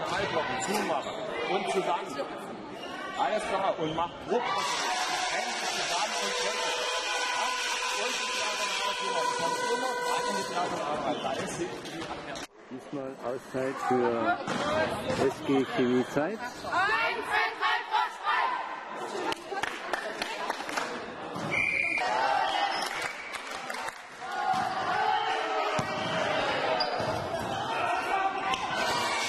Halblocken zumachen und zusammen. Alles klar. Und macht Druck. Hände zusammen und Kälte. Und die Diagonalführer. Kommt immer rein in die Diagonalarbeit. Da ist sie die Abwehr. Diesmal Auszeit für SG Chemie Zeit.